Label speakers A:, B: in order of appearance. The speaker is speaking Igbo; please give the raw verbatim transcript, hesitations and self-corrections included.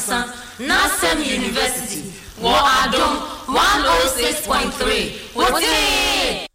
A: nyansa Nasem University wɔ Adom one oh six point three. Wote